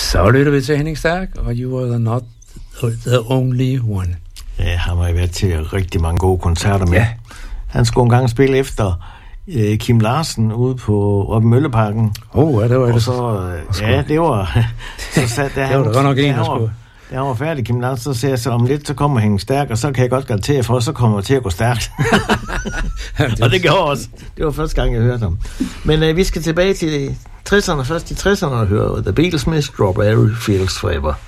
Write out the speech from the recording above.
Så lytter vi til Henning Stærk, og You Are Not The Only One. Ja, han har været til rigtig mange gode koncerter med. Ja. Han skulle engang spille efter Kim Larsen ude på Mølleparken. Ja, det var det. Og så, det var... Så sat, det var godt nok en, der skulle... Da han var færdig, Kim Larsen, så sagde jeg, så om lidt, så kommer Henning Stærk, og så kan jeg godt garantere for, så kommer jeg til at gå stærkt. Og det gjorde også. Det var første gang, jeg hørte ham. Men vi skal tilbage til 60'erne, først i 60'erne, og høre The Beatles med Strawberry Fields Forever.